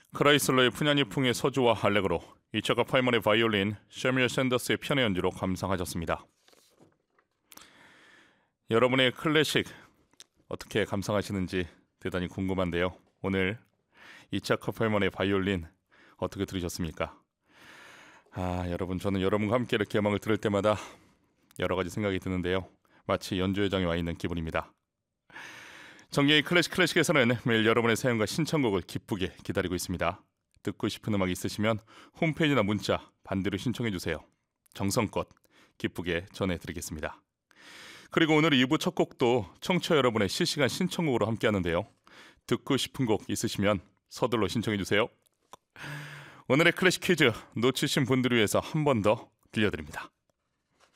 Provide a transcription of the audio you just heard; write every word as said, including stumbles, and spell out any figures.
크라이슬러의 푸냐니풍의 서주와 알레그로, 이차카 팔먼의 바이올린, 셔뮤얼 샌더스의 피아노 연주로 감상하셨습니다. 여러분의 클래식 어떻게 감상하시는지 대단히 궁금한데요. 오늘 이차카 팔먼의 바이올린 어떻게 들으셨습니까? 아, 여러분, 저는 여러분과 함께 이렇게 음악을 들을 때마다 여러 가지 생각이 드는데요. 마치 연주회장에 와 있는 기분입니다. 정계의 클래식 클래식에서는 매일 여러분의 사연과 신청곡을 기쁘게 기다리고 있습니다. 듣고 싶은 음악 있으시면 홈페이지나 문자 반대로 신청해 주세요. 정성껏 기쁘게 전해드리겠습니다. 그리고 오늘 이 부 첫 곡도 청취자 여러분의 실시간 신청곡으로 함께하는데요. 듣고 싶은 곡 있으시면 서둘러 신청해 주세요. 오늘의 클래식 퀴즈 놓치신 분들을 위해서 한 번 더 들려드립니다.